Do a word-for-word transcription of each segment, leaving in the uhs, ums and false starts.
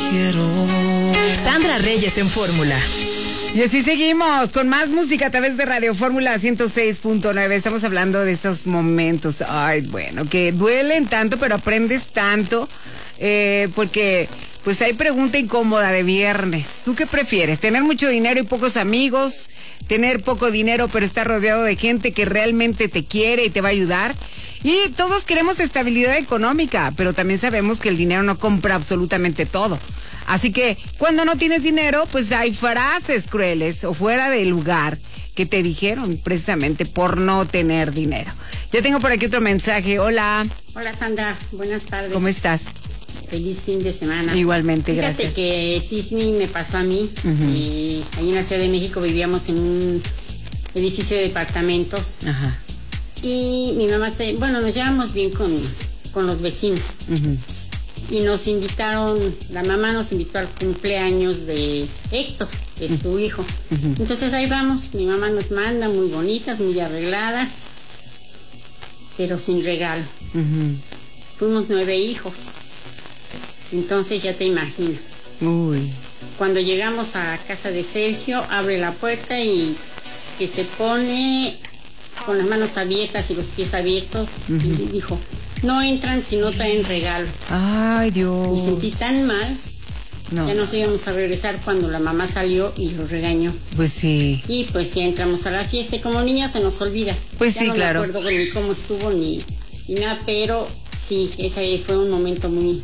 quiero. Sandra Reyes en Fórmula. Y así seguimos con más música a través de Radio Fórmula ciento seis punto nueve. Estamos hablando de esos momentos, ay, bueno, que duelen tanto, pero aprendes tanto, eh, porque pues hay pregunta incómoda de viernes. ¿Tú qué prefieres? ¿Tener mucho dinero y pocos amigos? ¿Tener poco dinero pero estar rodeado de gente que realmente te quiere y te va a ayudar? Y todos queremos estabilidad económica, pero también sabemos que el dinero no compra absolutamente todo. Así que cuando no tienes dinero, pues hay frases crueles o fuera de lugar que te dijeron precisamente por no tener dinero. Ya tengo por aquí otro mensaje. Hola. Hola Sandra, buenas tardes. ¿Cómo estás? Feliz fin de semana. Igualmente, Fíjate gracias. que sí, sí me pasó a mí. Uh-huh. eh, Allí en la Ciudad de México vivíamos en un edificio de departamentos. Ajá. Y mi mamá se, bueno, nos llevamos bien con, con los vecinos. Uh-huh. Y nos invitaron, la mamá nos invitó al cumpleaños de Héctor, de uh-huh. su hijo. Uh-huh. Entonces ahí vamos, mi mamá nos manda muy bonitas, muy arregladas, pero sin regalo. Uh-huh. Fuimos nueve hijos. Entonces ya te imaginas. Uy. Cuando llegamos a casa de Sergio, abre la puerta y que se pone con las manos abiertas y los pies abiertos, uh-huh. y dijo, no entran si no traen regalo. Ay, Dios. Me sentí tan mal. No. Ya nos íbamos a regresar cuando la mamá salió y lo regañó. Pues sí. Y pues sí, entramos a la fiesta y como niños se nos olvida. Pues ya sí, no claro. No me acuerdo ni cómo estuvo ni, ni nada, pero sí, ese fue un momento muy,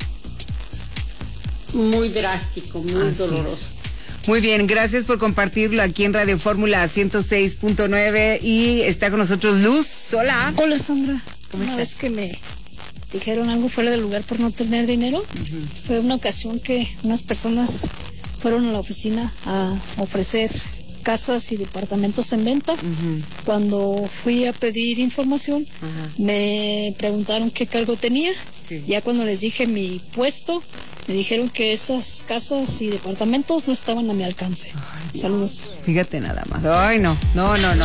muy drástico, muy Así doloroso. Es. Muy bien, gracias por compartirlo aquí en Radio Fórmula ciento seis punto nueve y está con nosotros Luz. Hola. Hola, Sandra. ¿Cómo Una estás? vez que me dijeron algo fuera del lugar por no tener dinero, uh-huh. fue una ocasión que unas personas fueron a la oficina a ofrecer casas y departamentos en venta. Uh-huh. Cuando fui a pedir información, uh-huh. me preguntaron qué cargo tenía. Sí. Ya cuando les dije mi puesto, me dijeron que esas casas y departamentos no estaban a mi alcance. Ay, saludos. Fíjate nada más. Ay, no, no, no, no.